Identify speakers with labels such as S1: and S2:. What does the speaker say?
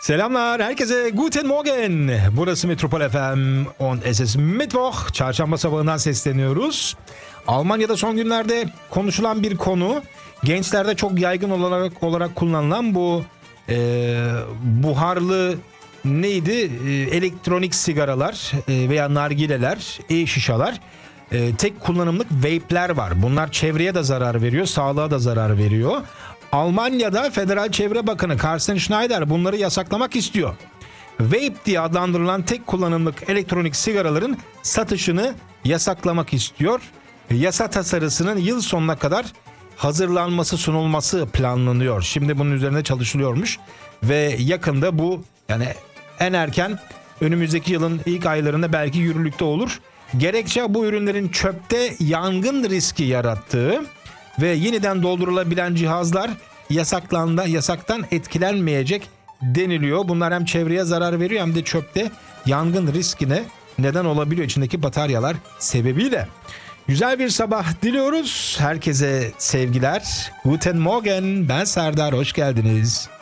S1: Selamlar herkese, Guten Morgen. Burası Metropol FM und es ist Mittwoch. Çarşamba sabahından sesleniyoruz. Almanya'da son günlerde konuşulan bir konu, gençlerde çok yaygın olarak kullanılan bu buharlı neydi? Elektronik sigaralar veya nargileler, e-şişalar. Tek kullanımlık vape'ler var. Bunlar çevreye de zarar veriyor, sağlığa da zarar veriyor. Almanya'da Federal Çevre Bakanı Carsten Schneider bunları yasaklamak istiyor. Vape diye adlandırılan tek kullanımlık elektronik sigaraların satışını yasaklamak istiyor. Yasa tasarısının yıl sonuna kadar hazırlanması, sunulması planlanıyor. Şimdi bunun üzerine çalışılıyormuş ve yakında bu, yani en erken önümüzdeki yılın ilk aylarında belki yürürlükte olur. Gerekçe bu ürünlerin çöpte yangın riski yarattığı ve yeniden doldurulabilen cihazlar yasaktan etkilenmeyecek deniliyor. Bunlar hem çevreye zarar veriyor hem de çöpte yangın riskine neden olabiliyor içindeki bataryalar sebebiyle. Güzel bir sabah diliyoruz. Herkese sevgiler. Guten Morgen. Ben Serdar. Hoş geldiniz.